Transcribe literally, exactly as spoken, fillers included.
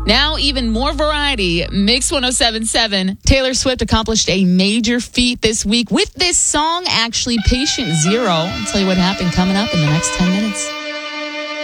Now, even more variety. Mix one oh seven point seven. Taylor Swift accomplished a major feat this week with this song, actually, Patient Zero. I'll tell you what happened coming up in the next ten minutes.